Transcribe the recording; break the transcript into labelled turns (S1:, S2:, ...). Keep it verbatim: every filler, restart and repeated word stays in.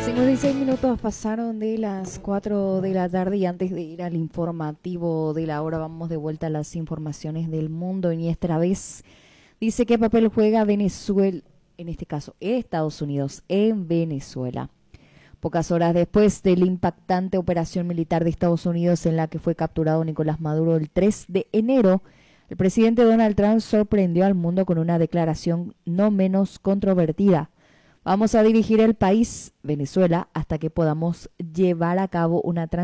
S1: cincuenta y seis minutos pasaron de las cuatro de la tarde y antes de ir al informativo de la hora vamos de vuelta a las informaciones del mundo y esta vez dice qué papel juega Venezuela, en este caso Estados Unidos, en Venezuela. Pocas horas después de la impactante operación militar de Estados Unidos en la que fue capturado Nicolás Maduro el tres de enero, el presidente Donald Trump sorprendió al mundo con una declaración no menos controvertida. Vamos a dirigir el país, Venezuela, hasta que podamos llevar a cabo una transición